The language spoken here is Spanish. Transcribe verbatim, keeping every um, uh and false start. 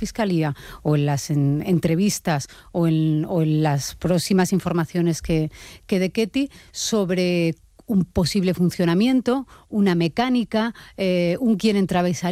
Fiscalía o en las en, entrevistas o en, o en las próximas informaciones que, que dé Ketty sobre un posible funcionamiento, una mecánica, eh, un quién entraba y salía.